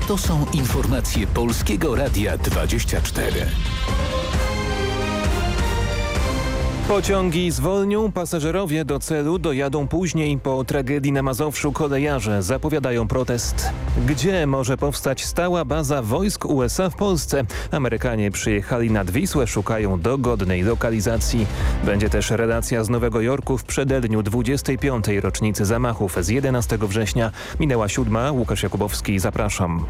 To są informacje Polskiego Radia 24. Pociągi zwolnią, pasażerowie do celu dojadą później. Po tragedii na Mazowszu kolejarze zapowiadają protest. Gdzie może powstać stała baza wojsk USA w Polsce? Amerykanie przyjechali nad Wisłę, szukają dogodnej lokalizacji. Będzie też relacja z Nowego Jorku w przededniu 25. rocznicy zamachów z 11 września. Minęła 7. Łukasz Jakubowski, zapraszam.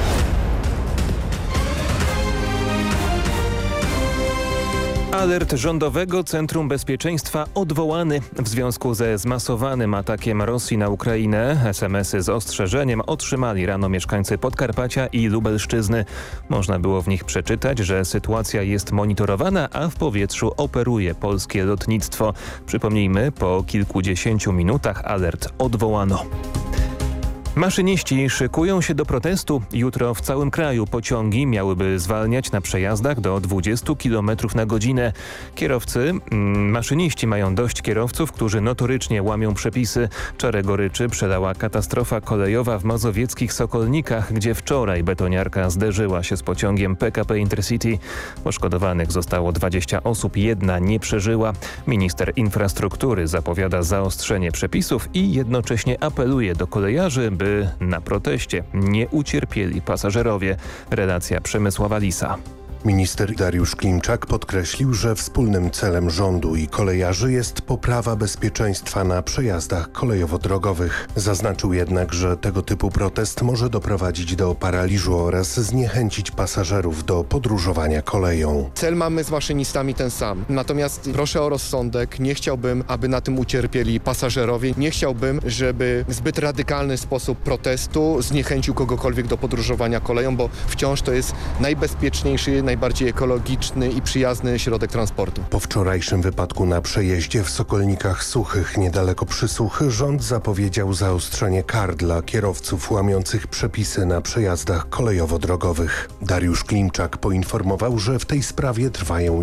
Alert Rządowego Centrum Bezpieczeństwa odwołany w związku ze zmasowanym atakiem Rosji na Ukrainę. SMS-y z ostrzeżeniem otrzymali rano mieszkańcy Podkarpacia i Lubelszczyzny. Można było w nich przeczytać, że sytuacja jest monitorowana, a w powietrzu operuje polskie lotnictwo. Przypomnijmy, po kilkudziesięciu minutach alert odwołano. Maszyniści szykują się do protestu. Jutro w całym kraju pociągi miałyby zwalniać na przejazdach do 20 km na godzinę. Maszyniści mają dość kierowców, którzy notorycznie łamią przepisy. Czarę goryczy przelała katastrofa kolejowa w mazowieckich Sokolnikach, gdzie wczoraj betoniarka zderzyła się z pociągiem PKP Intercity. Poszkodowanych zostało 20 osób, jedna nie przeżyła. Minister infrastruktury zapowiada zaostrzenie przepisów i jednocześnie apeluje do kolejarzy, by na proteście nie ucierpieli pasażerowie. Relacja Przemysława Lisa. Minister Dariusz Klimczak podkreślił, że wspólnym celem rządu i kolejarzy jest poprawa bezpieczeństwa na przejazdach kolejowo-drogowych. Zaznaczył jednak, że tego typu protest może doprowadzić do paraliżu oraz zniechęcić pasażerów do podróżowania koleją. Cel mamy z maszynistami ten sam. Natomiast proszę o rozsądek. Nie chciałbym, aby na tym ucierpieli pasażerowie. Nie chciałbym, żeby zbyt radykalny sposób protestu zniechęcił kogokolwiek do podróżowania koleją, bo wciąż to jest najbezpieczniejszy, najbardziej ekologiczny i przyjazny środek transportu. Po wczorajszym wypadku na przejeździe w Sokolnikach Suchych niedaleko Przysuchy rząd zapowiedział zaostrzenie kar dla kierowców łamiących przepisy na przejazdach kolejowo-drogowych. Dariusz Klimczak poinformował, że w tej sprawie trwają